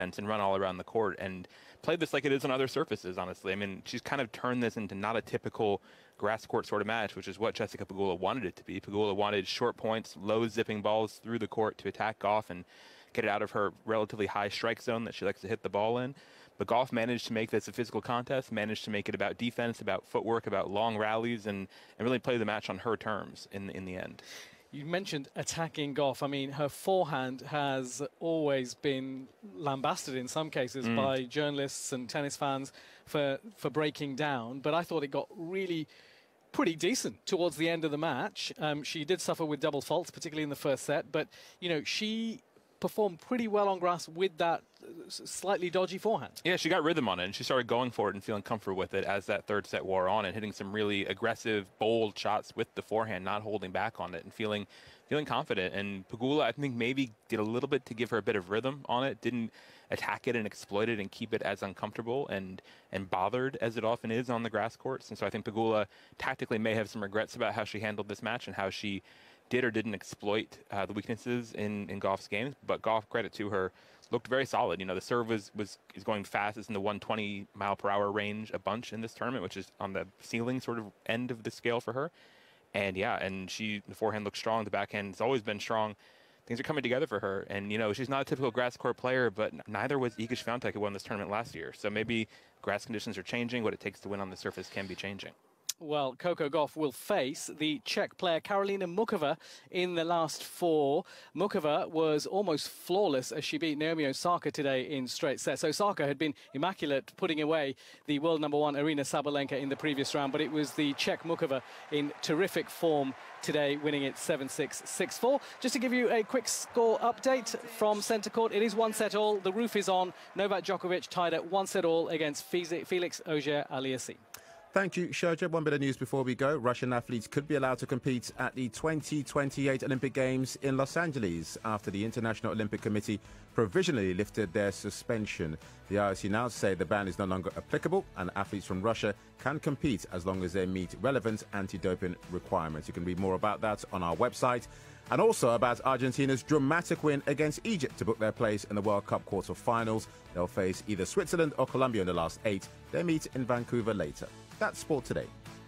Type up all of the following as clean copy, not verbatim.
and run all around the court and play this like it is on other surfaces, honestly. I mean, she's kind of turned this into not a typical grass court sort of match, which is what Jessica Pegula wanted it to be. Pegula wanted short points, low zipping balls through the court to attack Gauff and get it out of her relatively high strike zone that she likes to hit the ball in. But Gauff managed to make this a physical contest, managed to make it about defense, about footwork, about long rallies, and really play the match on her terms in the end. You mentioned attacking Gauff. I mean, her forehand has always been lambasted in some cases by journalists and tennis fans for breaking down. But I thought it got really pretty decent towards the end of the match. She did suffer with double faults, particularly in the first set. But, you know, she performed pretty well on grass with that slightly dodgy forehand. Yeah, she got rhythm on it, and she started going for it and feeling comfortable with it as that third set wore on and hitting some really aggressive, bold shots with the forehand, not holding back on it and feeling confident. And Pegula, I think, maybe did a little bit to give her a bit of rhythm on it, didn't attack it and exploit it and keep it as uncomfortable and bothered as it often is on the grass courts. And so I think Pegula tactically may have some regrets about how she handled this match and how she did or didn't exploit the weaknesses in Gauff's games. But Gauff, credit to her, looked very solid. You know, the serve is going fast. It's in the 120 mile per hour range a bunch in this tournament, which is on the ceiling sort of end of the scale for her. And yeah, and the forehand looks strong. The backhand has always been strong. Things are coming together for her. And, you know, she's not a typical grass court player, but neither was Iga Swiatek, who won this tournament last year. So maybe grass conditions are changing. What it takes to win on the surface can be changing. Well, Coco Gauff will face the Czech player Karolina Muchova in the last four. Muchova was almost flawless as she beat Naomi Osaka today in straight sets. Osaka had been immaculate, putting away the world #1 Aryna Sabalenka in the previous round, but it was the Czech Muchova in terrific form today, winning it 7-6, 6-4. Just to give you a quick score update from centre court, it is 1-all. The roof is on. Novak Djokovic tied at 1-all against Felix Auger-Aliassime. Thank you, Sherja. One bit of news before we go. Russian athletes could be allowed to compete at the 2028 Olympic Games in Los Angeles after the International Olympic Committee provisionally lifted their suspension. The IOC now say the ban is no longer applicable and athletes from Russia can compete as long as they meet relevant anti-doping requirements. You can read more about that on our website. And also about Argentina's dramatic win against Egypt to book their place in the World Cup quarter-finals. They'll face either Switzerland or Colombia in the last 8. They meet in Vancouver later. That's Sport Today.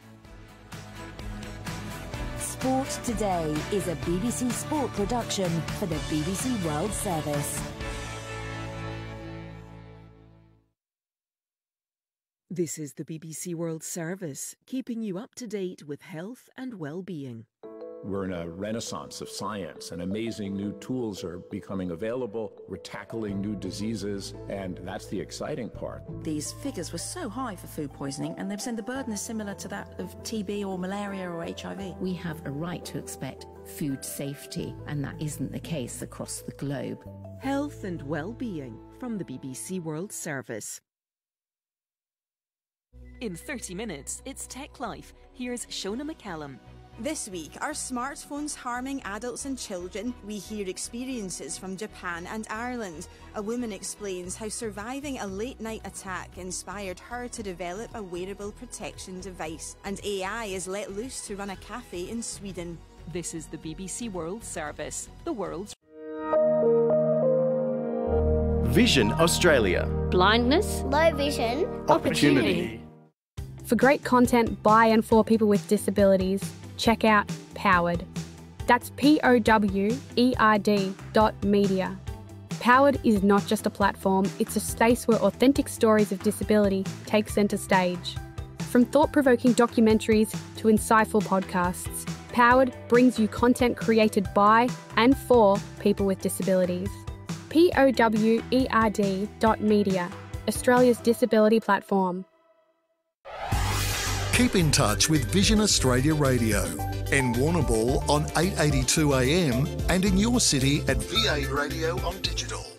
Sport Today is a BBC Sport production for the BBC World Service. This is the BBC World Service, keeping you up to date with health and well-being. We're in a renaissance of science, and amazing new tools are becoming available. We're tackling new diseases, and that's the exciting part. These figures were so high for food poisoning, and they've said the burden is similar to that of TB or malaria or HIV. We have a right to expect food safety, and that isn't the case across the globe. Health and well-being from the BBC World Service. In 30 minutes, it's Tech Life. Here's Shona McCallum. This week, are smartphones harming adults and children? We hear experiences from Japan and Ireland. A woman explains how surviving a late-night attack inspired her to develop a wearable protection device. And AI is let loose to run a cafe in Sweden. This is the BBC World Service, the world's... Vision Australia. Blindness. Low vision. Opportunity. For great content by and for people with disabilities, check out Powered. That's POWERD.media. Powered is not just a platform, it's a space where authentic stories of disability take centre stage. From thought-provoking documentaries to insightful podcasts, Powered brings you content created by and for people with disabilities. POWERD.media, Australia's disability platform. Keep in touch with Vision Australia Radio in Warrnambool on 882 AM and in your city at VA Radio on digital.